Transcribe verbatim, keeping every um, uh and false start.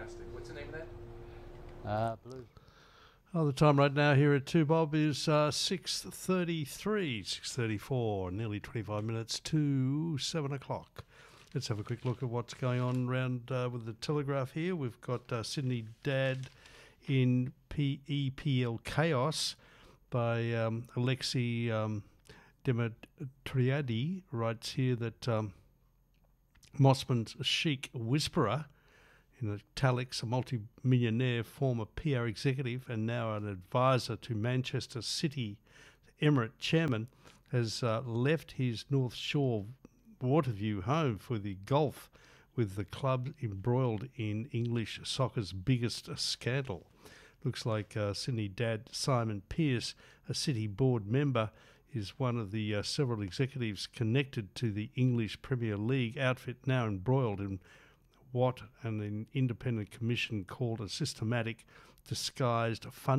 Fantastic. What's the name of that? Uh, blue. Oh, the time right now here at two Bob is uh, six thirty-three, six thirty-four, nearly twenty-five minutes to seven o'clock. Let's have a quick look at what's going on around uh, with the Telegraph here. We've got uh, Sydney Dad in P- E P L Chaos by um, Alexi um, Demetriadi writes here that um, Mossman's chic whisperer, in italics, a multi-millionaire, former P R executive and now an advisor to Manchester City Emirate chairman, has uh, left his North Shore Waterview home for the golf, with the club embroiled in English soccer's biggest scandal. Looks like uh, Sydney Dad Simon Pearce, a City board member, is one of the uh, several executives connected to the English Premier League outfit, now embroiled in what an independent commission called a systematic, disguised fund